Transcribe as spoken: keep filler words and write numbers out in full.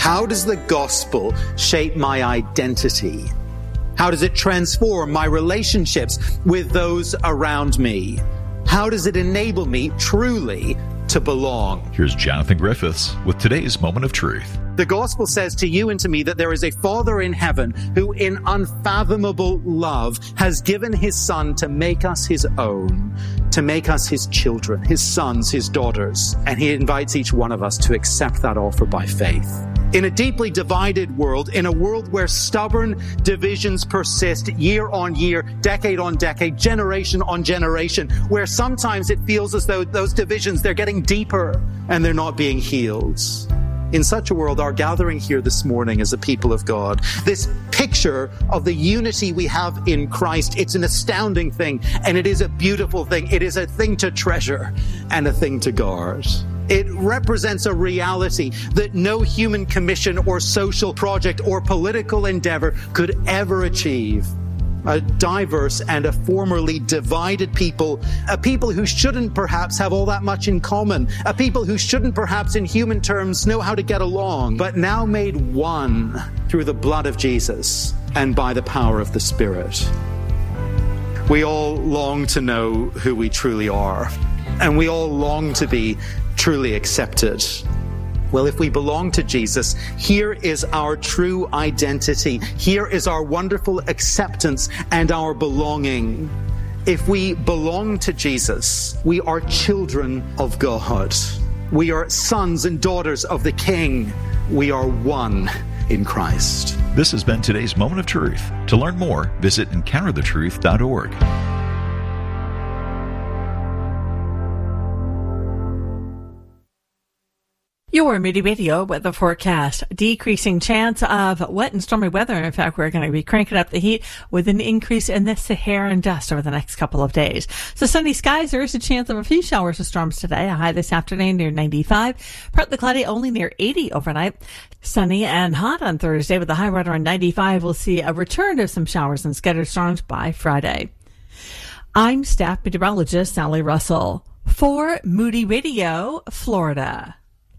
How does the gospel shape my identity? How does it transform my relationships with those around me? How does it enable me truly to belong? Here's Jonathan Griffiths with today's Moment of Truth. The gospel says to you and to me that there is a Father in heaven who in unfathomable love has given his Son to make us his own, to make us his children, his sons, his daughters. And he invites each one of us to accept that offer by faith. In a deeply divided world, in a world where stubborn divisions persist year on year, decade on decade, generation on generation, where sometimes it feels as though those divisions, they're getting deeper and they're not being healed. In such a world, our gathering here this morning as a people of God, this picture of the unity we have in Christ, it's an astounding thing, and it is a beautiful thing. It is a thing to treasure and a thing to guard. It represents a reality that no human commission or social project or political endeavor could ever achieve. A diverse and a formerly divided people, a people who shouldn't perhaps have all that much in common, a people who shouldn't perhaps in human terms know how to get along, but now made one through the blood of Jesus and by the power of the Spirit. We all long to know who we truly are, and we all long to be truly accepted. Well, if we belong to Jesus, here is our true identity. Here is our wonderful acceptance and our belonging. If we belong to Jesus, we are children of God. We are sons and daughters of the King. We are one in Christ. This has been today's Moment of Truth. To learn more, visit encounter the truth dot org. Your Moody Radio weather forecast. Decreasing chance of wet and stormy weather. In fact, we're going to be cranking up the heat with an increase in the Saharan dust over the next couple of days. So sunny skies. There is a chance of a few showers or storms today. A high this afternoon near ninety-five. Partly cloudy, only near eighty overnight. Sunny and hot on Thursday with a high right around ninety-five. We'll see a return of some showers and scattered storms by Friday. I'm staff meteorologist Sally Russell for Moody Radio, Florida.